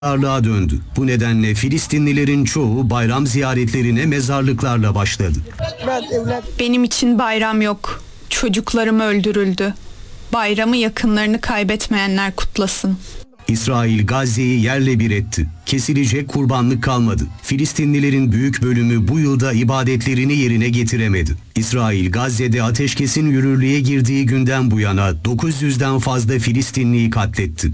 Ağırlığa döndü. Bu nedenle Filistinlilerin çoğu bayram ziyaretlerine mezarlıklarla başladı. Benim için bayram yok. Çocuklarım öldürüldü. Bayramı yakınlarını kaybetmeyenler kutlasın. İsrail Gazze'yi yerle bir etti. Kesilecek kurbanlık kalmadı. Filistinlilerin büyük bölümü bu yılda ibadetlerini yerine getiremedi. İsrail Gazze'de ateşkesin yürürlüğe girdiği günden bu yana 900'den fazla Filistinliyi katletti.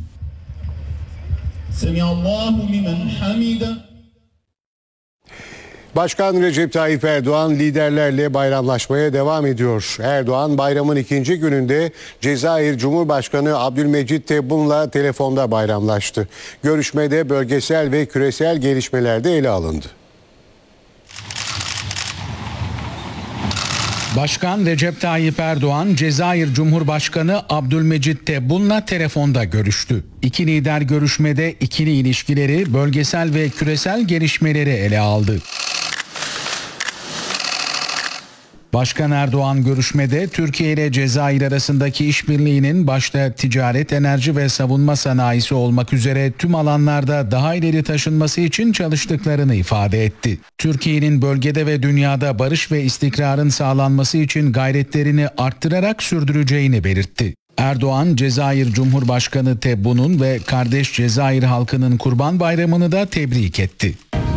Başkan Recep Tayyip Erdoğan liderlerle bayramlaşmaya devam ediyor. Erdoğan bayramın ikinci gününde Cezayir Cumhurbaşkanı Abdülmecit Tebbun'la telefonda bayramlaştı. Görüşmede bölgesel ve küresel gelişmeler de ele alındı. Başkan Recep Tayyip Erdoğan, Cezayir Cumhurbaşkanı Abdülmecit Tebbun'la telefonda görüştü. İki lider görüşmede ikili ilişkileri, bölgesel ve küresel gelişmeleri ele aldı. Başkan Erdoğan görüşmede Türkiye ile Cezayir arasındaki işbirliğinin başta ticaret, enerji ve savunma sanayisi olmak üzere tüm alanlarda daha ileri taşınması için çalıştıklarını ifade etti. Türkiye'nin bölgede ve dünyada barış ve istikrarın sağlanması için gayretlerini arttırarak sürdüreceğini belirtti. Erdoğan, Cezayir Cumhurbaşkanı Tebbun'un ve kardeş Cezayir halkının Kurban Bayramı'nı da tebrik etti.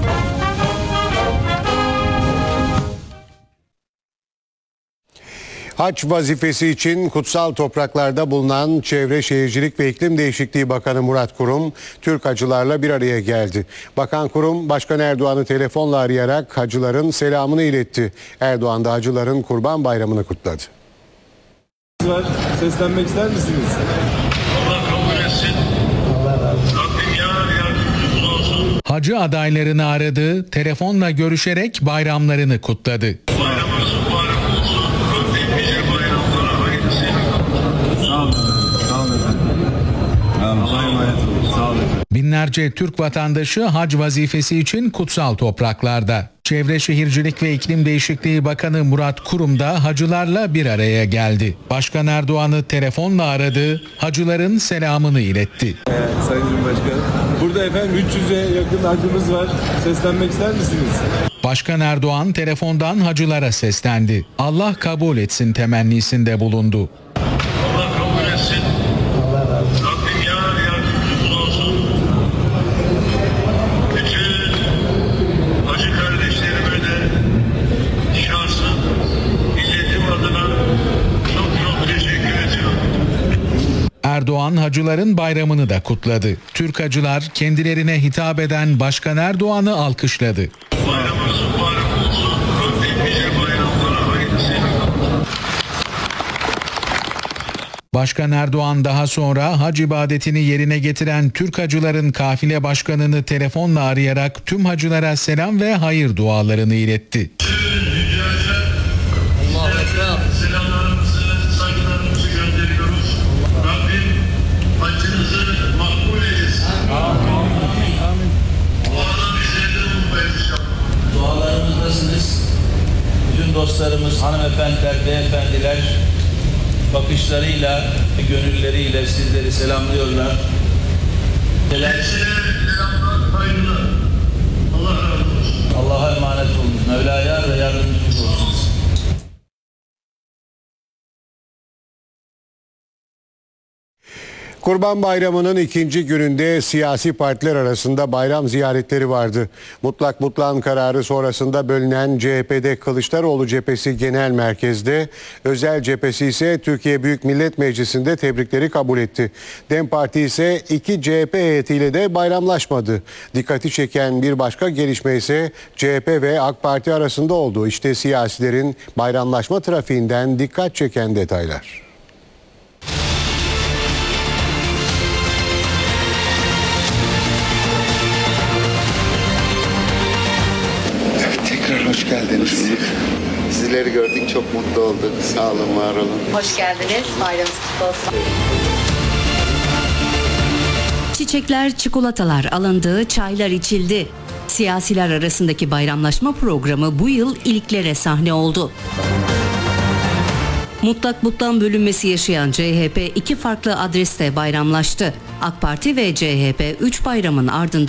Hac vazifesi için kutsal topraklarda bulunan Çevre Şehircilik ve İklim Değişikliği Bakanı Murat Kurum, Türk hacılarla bir araya geldi. Bakan Kurum, Başkan Erdoğan'ı telefonla arayarak hacıların selamını iletti. Erdoğan da hacıların Kurban Bayramı'nı kutladı. Seslenmek ister misiniz? Allah kabul etsin. Rabbim yardımcımız olsun. Hacı adaylarını aradı, telefonla görüşerek bayramlarını kutladı. Bayramınız mübarek olsun. Rabbim nice bayramlara hayırlısıyla. Sağ olun. Sağ olun efendim. Allah'a emanet olun. Sağ olun. Binlerce Türk vatandaşı hac vazifesi için kutsal topraklarda. Çevre Şehircilik ve İklim Değişikliği Bakanı Murat Kurum da hacılarla bir araya geldi. Başkan Erdoğan'ı telefonla aradı, hacıların selamını iletti. Sayın Cumhurbaşkanım. Burada efendim 300'e yakın hacımız var. Seslenmek ister misiniz? Başkan Erdoğan telefondan hacılara seslendi. Allah kabul etsin temennisinde bulundu. Allah kabul etsin. Rabbim yardımcımız olsun. Bütün hacı kardeşlerime de şahsım, milletim adına çok teşekkür ediyorum. Erdoğan hacıların bayramını da kutladı. Türk hacılar kendilerine hitap eden Başkan Erdoğan'ı alkışladı. Bayramınız mübarek olsun. Rabbim nice bayramlara hayırlısıyla. Başkan Erdoğan daha sonra hac ibadetini yerine getiren Türk hacıların kafile başkanını telefonla arayarak tüm hacılara selam ve hayır dualarını iletti. Selamlarımızı, saygılarımızı gönderiyoruz. Rabbim haccınızı makbul eylesin. Amin. Bu arada bizleri de unutmayın inşallah. Dualarımızdasınız. Bütün dostlarımız, hanımefendiler, beyefendiler bakışlarıyla, gönülleriyle sizleri selamlıyorlar. Hepsine selamlar, hayırlı. Allah razı olsun. Allah'a emanet olun. Mevla'ya ve yardımcınız olsun. Kurban Bayramı'nın ikinci gününde siyasi partiler arasında bayram ziyaretleri vardı. Mutlak mutlağın kararı sonrasında bölünen CHP'de Kılıçdaroğlu cephesi genel merkezde, özel cephesi ise Türkiye Büyük Millet Meclisi'nde tebrikleri kabul etti. DEM Parti ise iki CHP heyetiyle de bayramlaşmadı. Dikkati çeken bir başka gelişme ise CHP ve AK Parti arasında oldu. İşte siyasilerin bayramlaşma trafiğinden dikkat çeken detaylar. Tekrar hoş geldiniz. Sizleri gördük, çok mutlu olduk. Sağ olun, var olun. Hoş geldiniz. Bayramınız kutlu olsun. Çiçekler, çikolatalar alındı, çaylar içildi. Siyasiler arasındaki bayramlaşma programı bu yıl iliklere sahne oldu. Mutlak mutlan bölünmesi yaşayan CHP iki farklı adreste bayramlaştı. AK Parti ve CHP 3 bayramın ardından